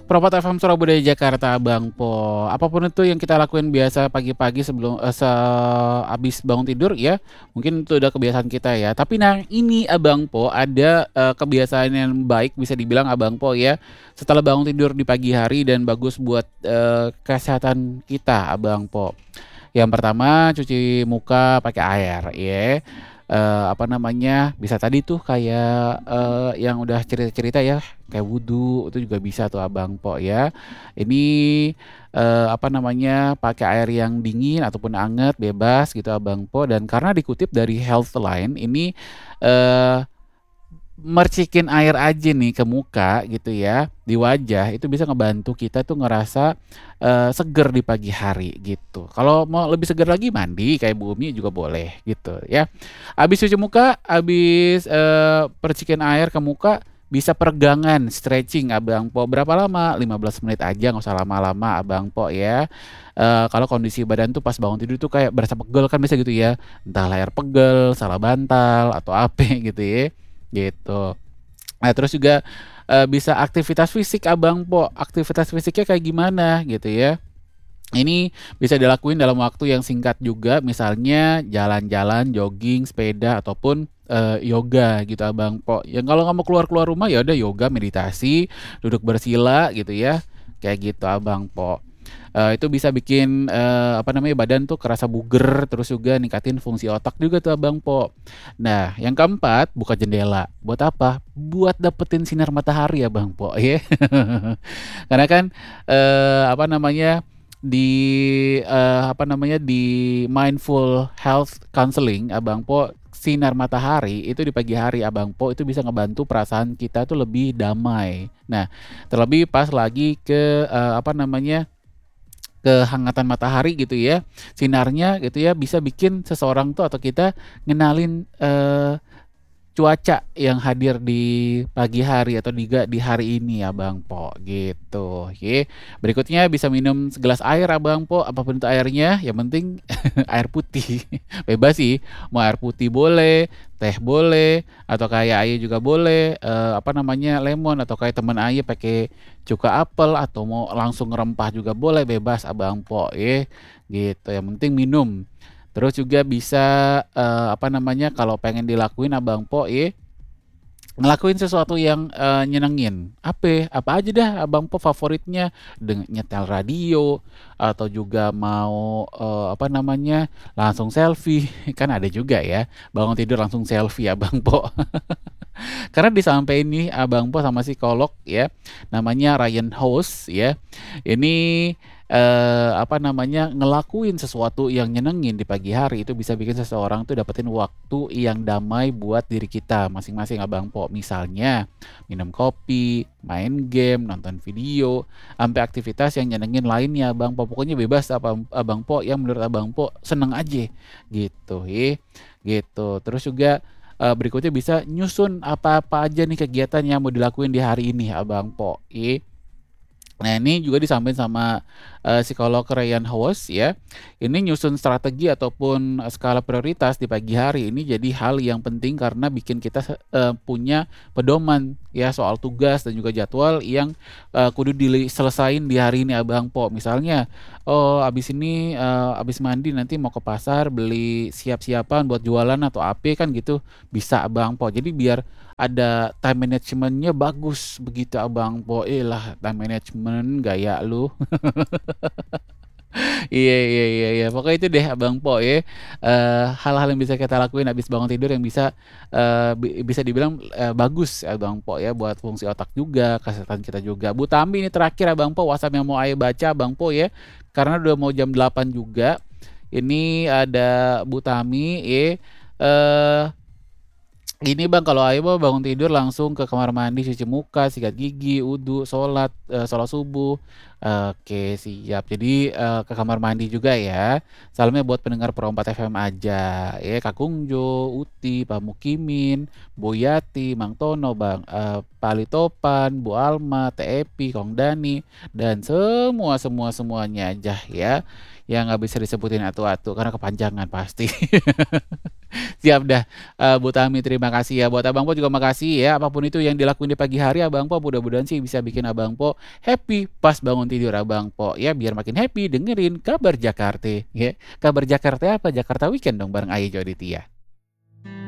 Propot FM Surabaya Jakarta, Bang Po. Apapun itu yang kita lakuin biasa pagi-pagi sebelum habis bangun tidur ya, mungkin itu udah kebiasaan kita ya. Tapi nah ini Abang Po ada kebiasaan yang baik bisa dibilang Abang Po ya. Setelah bangun tidur di pagi hari dan bagus buat kesehatan kita Abang Po. Yang pertama cuci muka pakai air ya. Apa namanya, bisa tadi tuh kayak, yang udah cerita-cerita ya, kayak wudhu itu juga bisa tuh Abang Po ya. Ini, apa namanya, pakai air yang dingin ataupun anget bebas gitu Abang Po, dan karena dikutip dari Healthline ini, eee mercikin air aja nih ke muka gitu ya, di wajah itu bisa ngebantu kita tuh ngerasa, seger di pagi hari gitu. Kalau mau lebih seger lagi mandi kayak Bumi juga boleh gitu ya. Habis cuci muka, habis, percikin air ke muka, bisa peregangan, stretching Abang Po. Berapa lama? 15 menit aja nggak usah lama-lama Abang Po ya. Kalau kondisi badan tuh pas bangun tidur tuh kayak berasa pegel kan biasa gitu ya, entah leher pegel, salah bantal, atau apa gitu ya. Gitu. Nah terus juga, bisa aktivitas fisik Abang Po, aktivitas fisiknya kayak gimana gitu ya. Ini bisa dilakuin dalam waktu yang singkat juga, misalnya jalan-jalan, jogging, sepeda, ataupun, yoga gitu Abang Po. Yang kalau nggak mau keluar-keluar rumah ya udah yoga, meditasi, duduk bersila gitu ya, kayak gitu Abang Po. Itu bisa bikin, apa namanya, badan tuh kerasa buger, terus juga ningkatin fungsi otak juga tuh Abang Po. Nah, yang keempat, buka jendela. Buat apa? Buat dapetin sinar matahari Abang Po, ya. Karena kan, apa namanya, di, apa namanya, di mindful health counseling Abang Po, sinar matahari itu di pagi hari Abang Po, itu bisa ngebantu perasaan kita tuh lebih damai. Nah, terlebih pas lagi ke, apa namanya, kehangatan matahari gitu ya, sinarnya gitu ya bisa bikin seseorang tuh atau kita ngenalin, cuaca yang hadir di pagi hari atau di hari ini ya Bang Po, gitu, oke. Berikutnya bisa minum segelas air Abang Po, apapun itu airnya, yang penting air putih. Bebas sih, mau air putih boleh, teh boleh, atau kayak Aye juga boleh, apa namanya, lemon atau kayak temen Aye pakai cuka apel atau mau langsung rempah juga boleh, bebas Abang Po ya, gitu. Yang penting minum. Terus juga bisa, apa namanya, kalau pengen dilakuin Abang Po ya, ngelakuin sesuatu yang, nyenengin. Apa aja dah Abang Po favoritnya, nyetel radio, atau juga mau, apa namanya, langsung selfie, kan ada juga ya, bangun tidur langsung selfie Abang Po. Karena disampaikan nih Abang Po sama psikolog ya, namanya Ryan Hous ya. Ini, apa namanya, ngelakuin sesuatu yang nyenengin di pagi hari itu bisa bikin seseorang tuh dapetin waktu yang damai buat diri kita masing-masing Abang Po. Misalnya minum kopi, main game, nonton video, sampai aktivitas yang nyenengin lainnya Abang Po. Pokoknya bebas Abang Po yang menurut Abang Po seneng aja gitu ya, gitu. Terus juga berikutnya bisa nyusun apa-apa aja nih kegiatan yang mau dilakuin di hari ini Abang Po, ye. Nah ini juga disampaikan sama, psikolog Ryan Hous ya, ini nyusun strategi ataupun, skala prioritas di pagi hari ini jadi hal yang penting karena bikin kita punya pedoman ya soal tugas dan juga jadwal yang, kudu diselesain di hari ini Abang Po. Misalnya, oh abis ini, abis mandi nanti mau ke pasar beli siap-siapan buat jualan atau apa kan gitu, bisa Abang Po. Jadi biar ada time management-nya bagus begitu Abang Po. Lah time management gaya lu. Iya iya iya iya, pokoknya itu deh Abang Po ya, hal-hal yang bisa kita lakuin habis bangun tidur yang bisa, bisa dibilang, bagus Abang Po ya buat fungsi otak juga, kesehatan kita juga. Bu Tami ini terakhir Abang Po WhatsApp yang mau Aye baca Abang Po ya, karena udah mau jam 8 juga. Ini ada Bu Tami ya, eee ini Bang, kalau Aing mah bangun tidur langsung ke kamar mandi, cuci muka, sikat gigi, wudu, sholat subuh, Oke, siap. Jadi, ke kamar mandi juga ya. Salamnya buat pendengar Pro 4 FM aja, ya Kak Kungjo, Uti, Pak Mukimin, Boyati, Mang Tono, Pali Topan, Bu Alma, Teh Epi, Kong Dani, dan semuanya aja ya, yang nggak bisa disebutin atu-atu karena kepanjangan pasti. Siap dah, Bu Tami terima kasih ya, buat Abang Po juga makasih ya, apapun itu yang dilakuin di pagi hari Abang Po mudah-mudahan sih bisa bikin Abang Po happy pas bangun tidur Abang Po ya, biar makin happy dengerin Kabar Jakarta ya. Kabar Jakarta apa? Jakarta Weekend dong bareng Ayu Joditi ya.